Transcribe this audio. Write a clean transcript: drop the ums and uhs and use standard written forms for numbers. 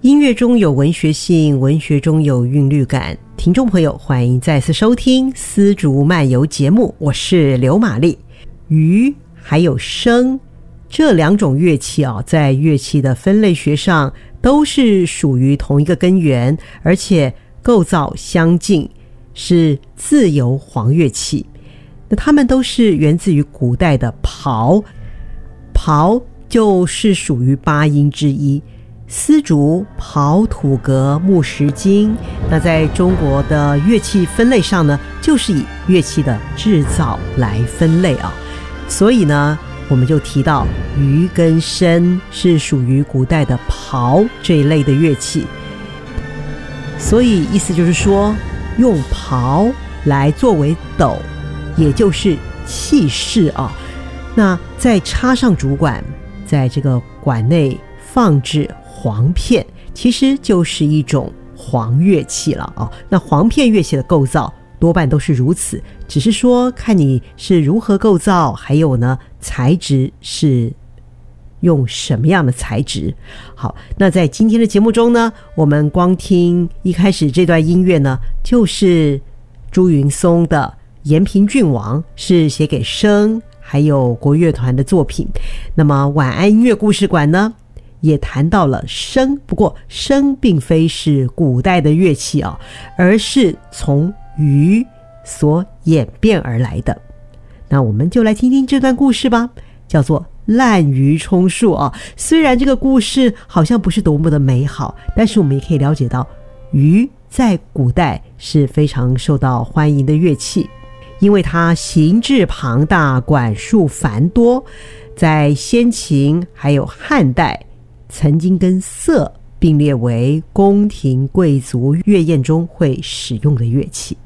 音乐中有文学性，文学中有韵律感。听众朋友，欢迎再次收听丝竹漫游节目，我是刘玛丽。竽还有笙这两种乐器在乐器的分类学上都是属于同一个根源，而且构造相近，是自由簧乐器。那它们都是源自于古代的刨，刨就是属于八音之一。丝竹、刨、土革、木石金，那在中国的乐器分类上呢，就是以乐器的制造来分类所以呢，我们就提到竽跟笙是属于古代的刨这一类的乐器。所以意思就是说，用刨来作为斗，也就是器势那再插上竹管，在这个管内放置簧片，其实就是一种簧乐器了那簧片乐器的构造多半都是如此，只是说看你是如何构造，还有呢材质是用什么样的材质。好，那在今天的节目中呢，我们光听一开始这段音乐呢，就是朱云松的《延平郡王》，是写给笙还有国乐团的作品。那么晚安音乐故事馆呢，也谈到了笙，不过笙并非是古代的乐器而是从竽所演变而来的。那我们就来听听这段故事吧，叫做滥竽充数虽然这个故事好像不是多么的美好，但是我们也可以了解到，竽在古代是非常受到欢迎的乐器，因为它形制庞大，管束繁多，在先秦还有汉代曾经跟瑟并列为宫廷贵族乐宴中会使用的乐器。